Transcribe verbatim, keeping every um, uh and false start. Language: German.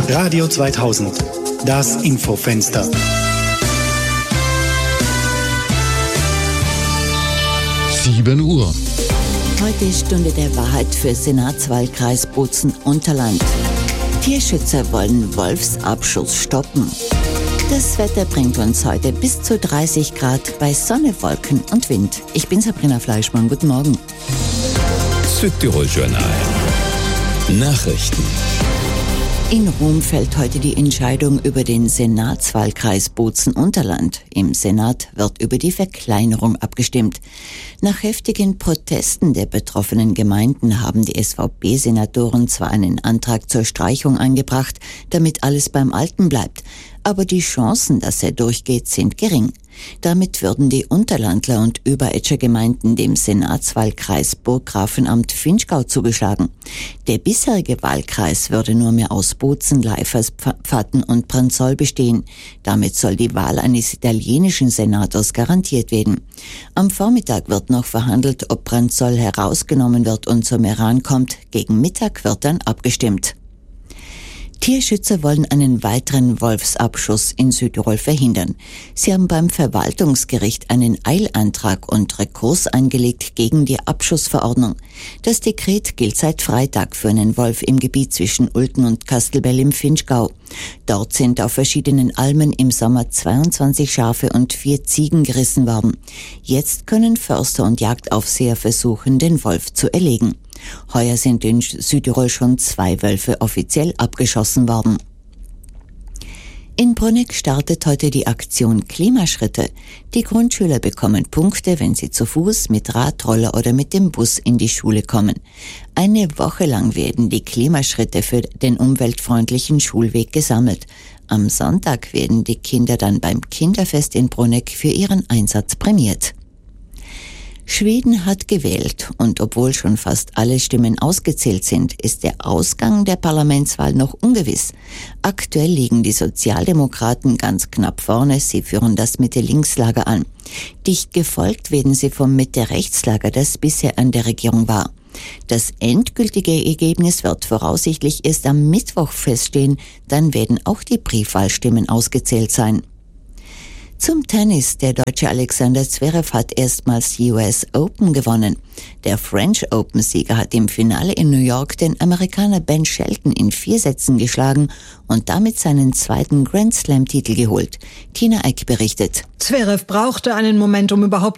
Radio zweitausend, das Infofenster. sieben Uhr. Heute ist Stunde der Wahrheit für Senatswahlkreis Bozen-Unterland. Tierschützer wollen Wolfsabschuss stoppen. Das Wetter bringt uns heute bis zu dreißig Grad bei Sonne, Wolken und Wind. Ich bin Sabrina Fleischmann. Guten Morgen. Südtirol Journal. Nachrichten. In Rom fällt heute die Entscheidung über den Senatswahlkreis Bozen-Unterland. Im Senat wird über die Verkleinerung abgestimmt. Nach heftigen Protesten der betroffenen Gemeinden haben die S V P-Senatoren zwar einen Antrag zur Streichung eingebracht, damit alles beim Alten bleibt, aber die Chancen, dass er durchgeht, sind gering. Damit würden die Unterlandler und Überetscher Gemeinden dem Senatswahlkreis Burggrafenamt-Vinschgau zugeschlagen. Der bisherige Wahlkreis würde nur mehr aus Bozen, Leifers, Pfatten und Branzoll bestehen. Damit soll die Wahl eines italienischen Senators garantiert werden. Am Vormittag wird noch verhandelt, ob Branzoll herausgenommen wird und zum Iran kommt. Gegen Mittag wird dann abgestimmt. Tierschützer wollen einen weiteren Wolfsabschuss in Südtirol verhindern. Sie haben beim Verwaltungsgericht einen Eilantrag und Rekurs eingelegt gegen die Abschussverordnung. Das Dekret gilt seit Freitag für einen Wolf im Gebiet zwischen Ulten und Kastelbell im Vinschgau. Dort sind auf verschiedenen Almen im Sommer zweiundzwanzig Schafe und vier Ziegen gerissen worden. Jetzt können Förster und Jagdaufseher versuchen, den Wolf zu erlegen. Heuer sind in Südtirol schon zwei Wölfe offiziell abgeschossen worden. In Bruneck startet heute die Aktion Klimaschritte. Die Grundschüler bekommen Punkte, wenn sie zu Fuß, mit Radroller oder mit dem Bus in die Schule kommen. Eine Woche lang werden die Klimaschritte für den umweltfreundlichen Schulweg gesammelt. Am Sonntag werden die Kinder dann beim Kinderfest in Bruneck für ihren Einsatz prämiert. Schweden hat gewählt und obwohl schon fast alle Stimmen ausgezählt sind, ist der Ausgang der Parlamentswahl noch ungewiss. Aktuell liegen die Sozialdemokraten ganz knapp vorne, sie führen das Mitte-Links-Lager an. Dicht gefolgt werden sie vom Mitte-Rechts-Lager, das bisher an der Regierung war. Das endgültige Ergebnis wird voraussichtlich erst am Mittwoch feststehen, dann werden auch die Briefwahlstimmen ausgezählt sein. Zum Tennis. Der Deutsche Alexander Zverev hat erstmals die U S Open gewonnen. Der French Open-Sieger hat im Finale in New York den Amerikaner Ben Shelton in vier Sätzen geschlagen und damit seinen zweiten Grand Slam-Titel geholt. Tina Eck berichtet. Zverev brauchte einen Moment, um überhaupt